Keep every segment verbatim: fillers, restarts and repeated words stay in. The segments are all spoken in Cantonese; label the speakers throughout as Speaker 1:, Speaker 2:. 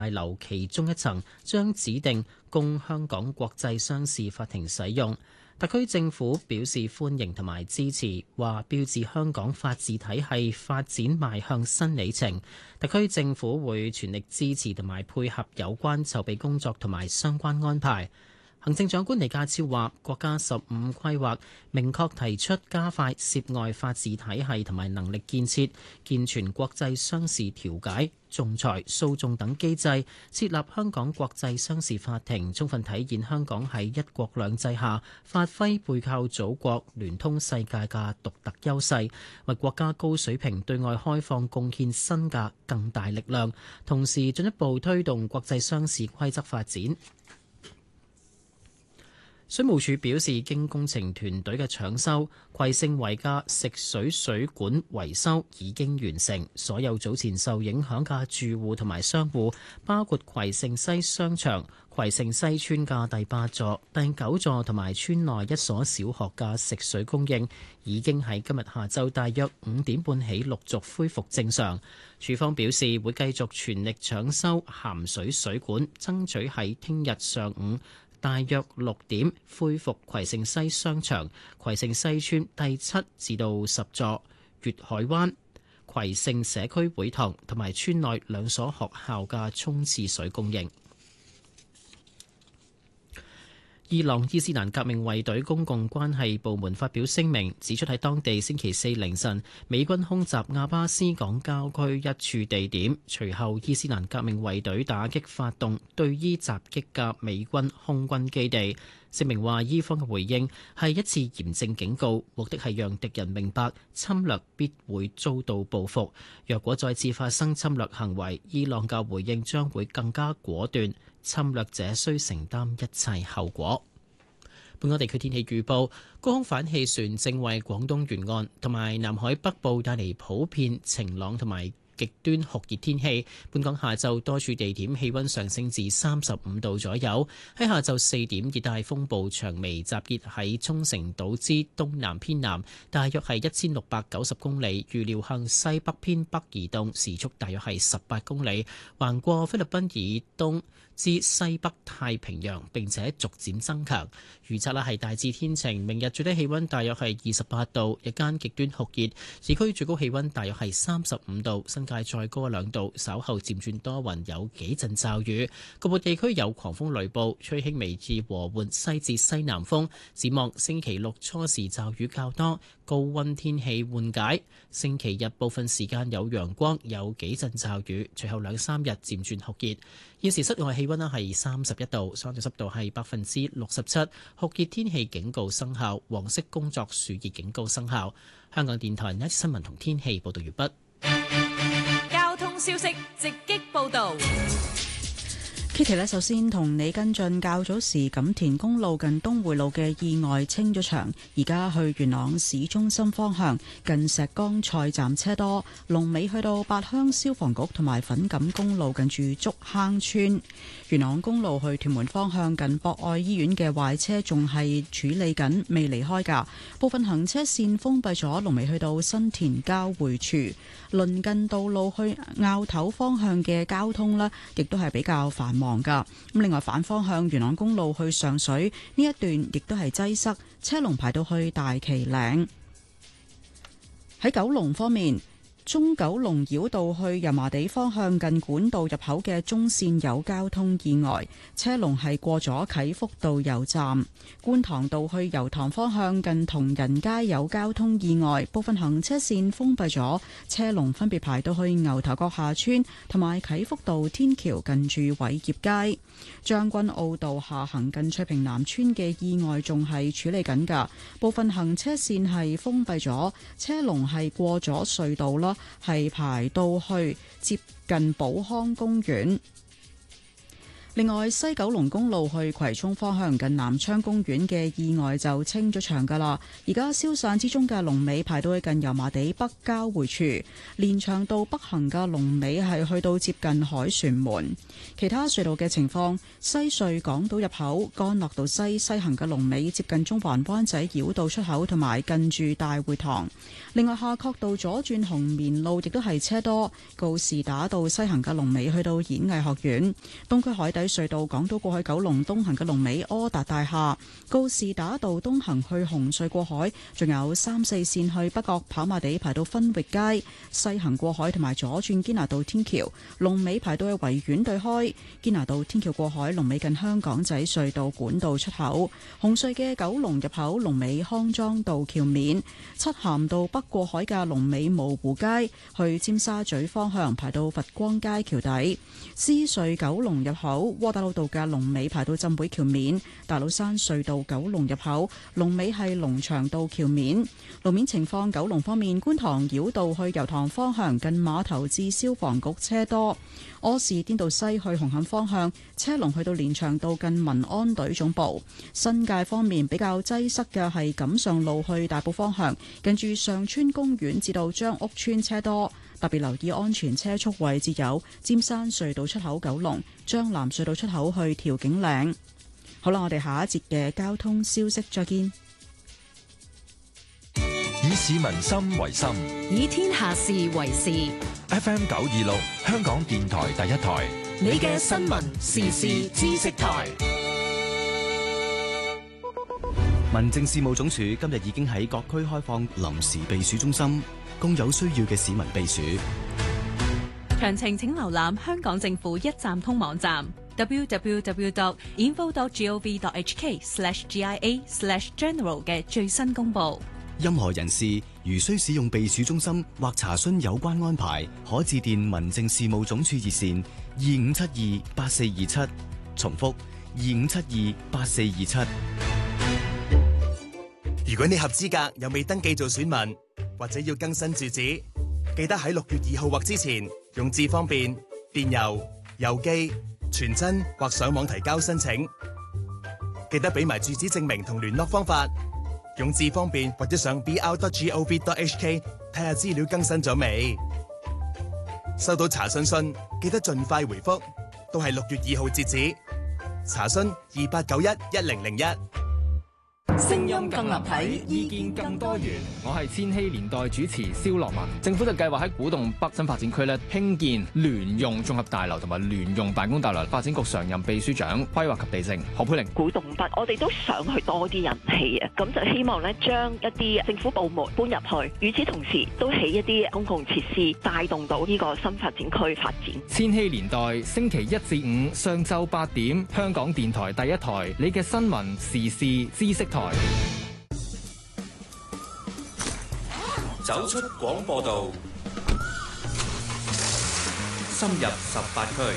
Speaker 1: 大樓其中一層將指定供香港國際商事法庭使用。特區政府表示歡迎同埋支持，話標誌香港法治體系發展邁向新里程。特區政府會全力支持同埋配合有關籌備工作同埋相關安排。行政長官李家超話，國家十五規劃明確提出加快涉外法治體系同埋能力建設，健全國際商事調解、仲裁、訴訟等機制，設立香港國際商事法庭，充分體現香港喺一國兩制下發揮背靠祖國、聯通世界嘅獨特優勢，為國家高水平對外開放貢獻新嘅更大力量，同時進一步推動國際商事規則發展。水務署表示，經工程團隊嘅搶修，葵盛圍嘅食水水管維修已經完成。所有早前受影響嘅住戶同埋商戶，包括葵盛西商場、葵盛西村嘅第八座、第九座同埋村內一所小學嘅食水供應，已經喺今日下晝大約五點半起陸續恢復正常。署方表示會繼續全力搶修鹹水水管，爭取喺聽日上午大約六點恢復葵盛西商場、葵盛西村第七至到十座、粵海灣、葵盛社區會堂同埋村內兩所學校嘅沖廁水供應。伊朗伊斯蘭革命衛隊公共關係部門發表聲明，指出喺當地星期四凌晨，美軍空襲亞巴斯港郊區一處地點，隨後伊斯蘭革命衛隊打擊發動對伊襲擊嘅美軍空軍基地。聲明話，伊方嘅回應係一次嚴正警告，目的係讓敵人明白侵略必會遭到報復。若果再次發生侵略行為，伊朗嘅回應將會更加果斷，侵略者需承擔一切後果。本港地區天氣預報，高空反氣旋正為廣東沿岸同埋南海北部帶嚟普遍晴朗同埋極端酷熱天氣。本港下晝多處地點氣溫上升至三十五度左右。喺下晝四點，熱帶風暴長眉集結喺沖繩島之東南偏南，大約係一千六百九十公里，預料向西北偏北移動，時速大約係十八公里，橫過菲律賓以東至西北太平洋，並且逐漸增強。預測咧係大致天晴，明日最低氣溫大約係二十八度，日間極端酷熱，市區最高氣溫大約係三十五度，新界再高兩度。稍後漸轉多雲，有幾陣驟雨，局部地區有狂風雷暴，吹輕微至和緩西至西南風。展望星期六初時驟雨較多，高溫天氣緩解。星期日部分時間有陽光，有幾陣驟雨，隨後兩三日漸轉酷熱。現時室外氣溫咧係三十一度，相對濕度係百分之六十七，酷熱天氣警告生效，黃色工作暑熱警告生效。香港電台呢新聞同天氣報道完畢。
Speaker 2: 交通消息直擊報道。
Speaker 3: Kitty 咧，首先同你跟進較早時錦田公路近東匯路嘅意外清咗場，而家去元朗市中心方向近石崗菜站車多，龍尾去到八鄉消防局同埋粉錦公路近住竹坑村。元朗公路去屯門方向近博愛醫院嘅壞車仲係處理緊，未離開㗎，部分行車線封閉咗，龍尾去到新田交匯處。鄰近道路去坳頭方向嘅交通呢，亦都係比較繁忙噶。咁另外反方向元朗公路去上水呢一段亦都係擠塞，車龍排到去大旗嶺。喺九龍方面，中九龍繞道去油麻地方向近管道入口嘅中線有交通意外，車龍係過咗啟福道油站。觀塘道去油塘方向近同仁街有交通意外，部分行車線封閉咗，車龍分別排到去牛頭角下村同埋啟福道天橋近住偉業街。將軍澳道下行近翠屏南村嘅意外仲係處理緊㗎，部分行車線係封閉咗，車龍係過咗隧道啦，係排到去接近寶康公園。 另外，西九龍公路去葵涌方向近南昌公園嘅意外就清咗場㗎啦，而家消散之中嘅龍尾排到去近油麻地北交匯處，連翔道北行嘅龍尾係去到接近凱旋門。其他隧道嘅情況，西隧港島入口干諾道西西行嘅龍尾接近中環灣仔繞道出口同埋近住大會堂。另外，夏慤道左轉紅棉路亦都係車多，告士打道西行嘅龍尾去到演藝學院。東區海底隧道港島過去九龍東行嘅龍尾柯達大廈，告士打道東行去紅隧過海，仲有三四線去北角跑馬地排到分域街，西行過海同埋左轉堅拿道天橋，龍尾排到去維園對開，堅拿道天橋過海龍尾近香港仔隧道管道出口，紅隧嘅九龍入口龍尾康莊道橋面，漆咸道北過海嘅龍尾蕪湖街，去尖沙咀方向排到佛光街橋底，獅隧九龍入口窩打老道嘅龍尾排到浸會橋面，大老山隧道九龍入口龍尾係龍翔道橋面。路面情況，九龍方面，觀塘繞道去油塘方向近碼頭至消防局車多，柯士甸道西去紅磡方向車龍去到連翔道近民安隊總部。新界方面比較擠塞嘅係錦上路去大埔方向，近住上村公園至到將屋村車多，特別留意安全車速位置有尖山隧道出口九龍、將南隧道出口去調景嶺。好啦，我哋下一節嘅交通消息再見。
Speaker 4: 以市民心為心，
Speaker 2: 以天下事為事。
Speaker 4: F M 九二六香港電台第一台，
Speaker 2: 你嘅新聞時事知識台。
Speaker 5: 民政事務總署今日已經喺各區開放臨時避暑中心，供有需要嘅市民避暑。
Speaker 2: 詳情請瀏覽香港政府一站通網站 double-u double-u double-u dot info dot gov dot h k slash g i a slash general 嘅最新公佈。
Speaker 5: 任何人士如需使用避暑中心或查詢有關安排，可致電民政事務總署熱線二五七二八四二七，重複二五七二八四二七。
Speaker 6: 如果你合資格又未登記做選民，或者要更新住址，記得喺六月二號或之前用智方便、電郵、郵寄、傳真或上網提交申請。記得俾埋住址證明同聯絡方法。用智方便或者上 b r dot gov dot h k 睇下資料更新咗未？收到查詢信記得盡快回覆，都係六月二號截止。查詢二八九一一零零一。
Speaker 2: 聲音更立體，
Speaker 7: 意見更多元。我係千禧年代主持蕭樂文。政府就計劃喺古洞北新發展區咧興建聯用綜合大樓同埋聯用辦公大樓。發展局常任秘書長規劃及地政何佩玲。
Speaker 8: 古洞北，我哋都想去多啲人氣啊，咁就希望咧將一啲政府部門搬入去，與此同時都起一啲公共設施，帶動到呢個新發展區發展。
Speaker 7: 千禧年代星期一至五上晝八點，香港電台第一台，你嘅新聞時事知識台。
Speaker 9: 走出廣播道，深入十八區，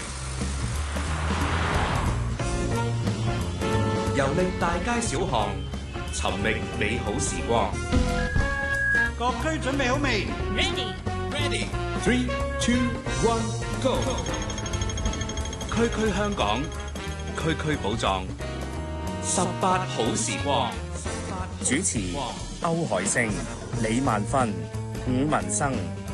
Speaker 9: 遊歷大街小巷，尋覓美好時光。
Speaker 10: 各區準備好未
Speaker 2: ？Ready,
Speaker 9: ready, three, two, one, go！ 區區香港，區區寶藏，十八好時光。
Speaker 11: 主持歐海星、李萬芬、伍文生。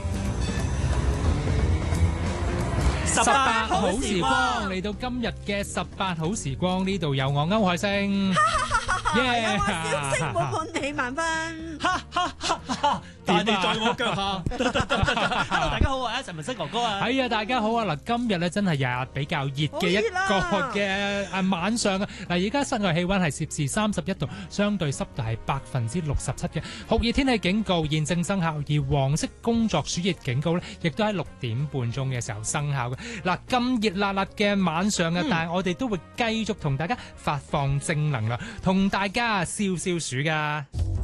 Speaker 12: 十八好時光嚟到今日嘅十八好時光，呢度有我歐海星，
Speaker 13: 耶！有我小星滿滿李萬芬。
Speaker 12: 但你在我腳下。
Speaker 14: Hello， 大家好啊，陳文新哥哥啊。
Speaker 12: 係啊，大家好啊！嗱，今日咧真係日日比較熱嘅一個嘅誒晚上啊！嗱，而家室外氣溫係攝氏三十一度，相對濕度係百分之六十七嘅酷熱天氣警告現正生效，而黃色工作暑熱警告咧，亦都喺六點半鐘嘅時候生效嘅。嗱，咁熱辣辣嘅晚上啊，嗯、但係我哋都會繼續同大家發放正能量，同大家消消暑噶。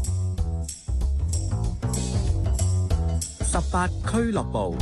Speaker 11: 十八俱樂部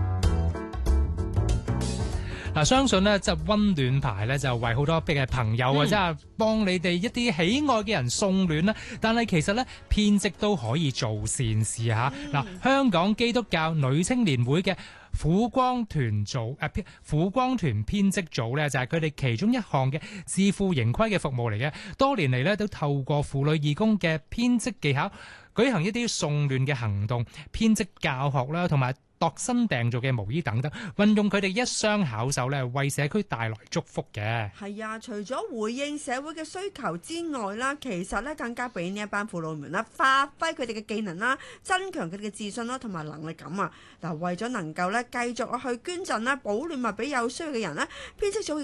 Speaker 12: 嗱，相信咧就溫暖牌咧就為好多嘅朋友或者係幫你哋一啲喜愛嘅人送暖啦。但係其實咧編織都可以做善事嚇。嗱、嗯，香港基督教女青年會嘅苦光團組誒苦光團編織組咧，就係佢哋其中一項嘅自負盈虧嘅服務嚟嘅。多年嚟咧都透過婦女義工嘅編織技巧，舉行一啲送暖嘅行動、編織教學啦，同埋度身訂造嘅毛衣等等，運用佢哋一雙巧手咧，為社區帶來祝福嘅。
Speaker 13: 係啊，除咗回應社會嘅需求之外啦，其實咧更加俾呢一班婦女們啦，發揮佢哋嘅技能啦，增強佢哋嘅自信啦，同埋能力感啊！嗱，為咗能夠咧繼續去捐贈啦、保暖物俾有需要嘅人咧，編織組